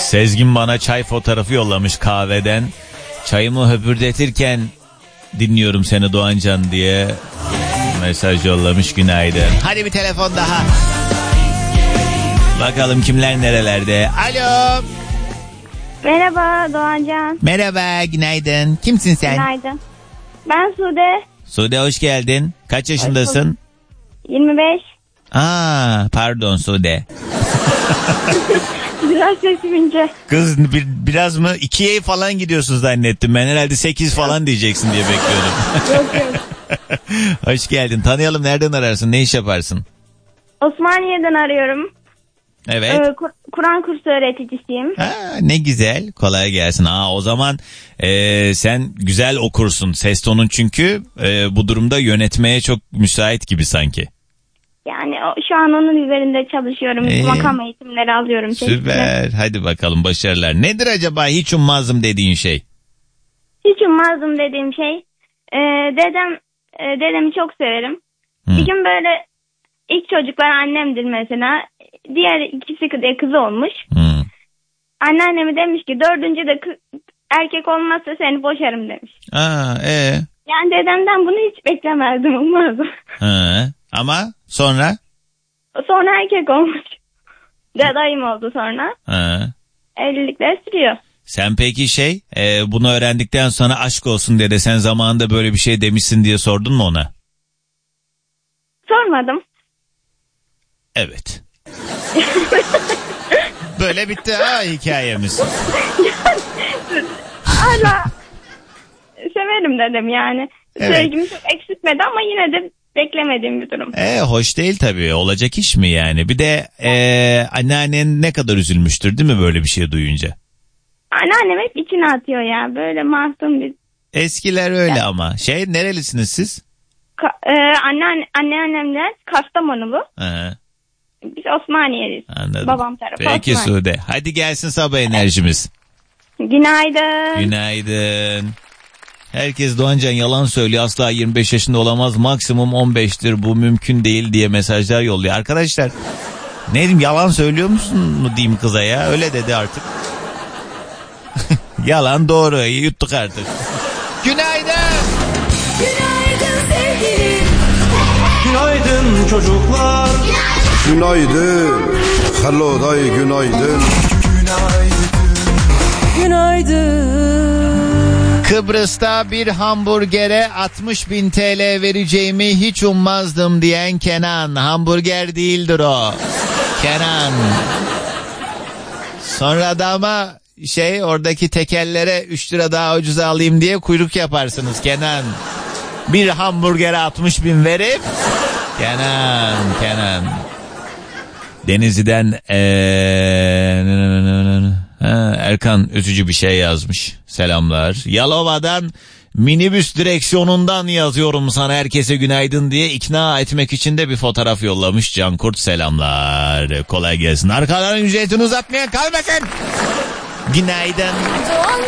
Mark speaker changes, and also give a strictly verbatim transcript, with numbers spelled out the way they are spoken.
Speaker 1: Sezgin bana çay fotoğrafı yollamış kahveden. Çayımı höpürdetirken dinliyorum seni Doğancan diye mesaj yollamış. Günaydın. Hadi bir telefon daha. Bakalım kimler nerelerde. Alo.
Speaker 2: Merhaba Doğancan.
Speaker 1: Merhaba, günaydın. Kimsin sen?
Speaker 2: Günaydın. Ben Sude.
Speaker 1: Sude hoş geldin. Kaç yaşındasın?
Speaker 2: yirmi beş.
Speaker 1: Aa, pardon Sude.
Speaker 2: Biraz sesim ince.
Speaker 1: Kız bir, biraz mı ikiye falan gidiyorsun zannettim. Ben herhalde sekiz falan diyeceksin diye bekliyordum.
Speaker 2: Yok yok.
Speaker 1: Hoş geldin. Tanıyalım, nereden ararsın? Ne iş yaparsın?
Speaker 2: Osmaniye'den arıyorum.
Speaker 1: Evet.
Speaker 2: Ee, Kur- Kur'an kursu öğreticisiyim.
Speaker 1: Ha, ne güzel. Kolay gelsin. Aa, o zaman e, sen güzel okursun. Ses tonun çünkü e, bu durumda yönetmeye çok müsait gibi sanki.
Speaker 2: Yani o, şu an onun üzerinde çalışıyorum.
Speaker 1: Ee,
Speaker 2: Makam eğitimleri alıyorum.
Speaker 1: Süper.
Speaker 2: Çeşitli.
Speaker 1: Hadi bakalım, başarılar. Nedir acaba hiç ummazdım dediğin şey?
Speaker 2: Hiç ummazdım dediğim şey. E, dedem, e, dedemi çok severim.
Speaker 1: Hı.
Speaker 2: Bir gün böyle ilk çocuklar annemdir mesela. Diğer ikisi de kız olmuş.
Speaker 1: Hı.
Speaker 2: Anneannemi demiş ki dördüncü de kız, erkek olmazsa seni boşarım demiş.
Speaker 1: Aa, e.
Speaker 2: Yani dedemden bunu hiç beklemezdim, ummazdım.
Speaker 1: Hı. Ama sonra?
Speaker 2: Sonra erkek olmuş. Dadayım oldu sonra.
Speaker 1: Hı.
Speaker 2: Evlilikler sürüyor.
Speaker 1: Sen peki şey e, bunu öğrendikten sonra aşk olsun dede sen zamanında böyle bir şey demişsin diye sordun mu ona?
Speaker 2: Sormadım.
Speaker 1: Evet. Böyle bitti ha hikayemiz.
Speaker 2: Hala severim dedim yani.
Speaker 1: Evet.
Speaker 2: Sevgimi çok eksiltmedi ama yine de beklemediğim bir durum.
Speaker 1: E, hoş değil tabii, olacak iş mi yani? Bir de e, anneannen ne kadar üzülmüştür değil mi böyle bir şey duyunca?
Speaker 2: Anneannem hep içine atıyor ya, böyle masum bir.
Speaker 1: Eskiler öyle ama. Şey, nerelisiniz siz?
Speaker 2: Ka- e, anneanne, anneannemler Kastamonulu.
Speaker 1: Hı.
Speaker 2: Biz Osmaniyeliyiz.
Speaker 1: Anladım.
Speaker 2: Babam tarafı
Speaker 1: Peki
Speaker 2: Osmaniye.
Speaker 1: Sude. Hadi gelsin sabah enerjimiz.
Speaker 2: Günaydın.
Speaker 1: Günaydın. Herkes Doğancan yalan söylüyor, asla yirmi beş yaşında olamaz, maksimum on beştir, bu mümkün değil diye mesajlar yolluyor. Arkadaşlar ne diyeyim, yalan söylüyor musun mu diyeyim kıza ya, öyle dedi artık. Yalan doğru, yuttuk artık. Günaydın.
Speaker 3: Günaydın sevgilim.
Speaker 4: Günaydın çocuklar.
Speaker 5: Günaydın. Hello day, günaydın.
Speaker 3: Günaydın.
Speaker 1: Kıbrıs'ta bir hamburgere altmış bin T L vereceğimi hiç ummazdım diyen Kenan. Hamburger değildir o. Kenan. Sonra da ama şey, oradaki tekerlere üç lira daha ucuza alayım diye kuyruk yaparsınız Kenan. Bir hamburgere altmış bin verip Kenan, Kenan. Denizli'den ee, ha, Erkan üzücü bir şey yazmış. Selamlar. Yalova'dan minibüs direksiyonundan yazıyorum sana herkese günaydın diye ikna etmek için de bir fotoğraf yollamış Can Kurt. Selamlar. Kolay gelsin. Arkadan ücretini uzatmaya kalmasın. Günaydın.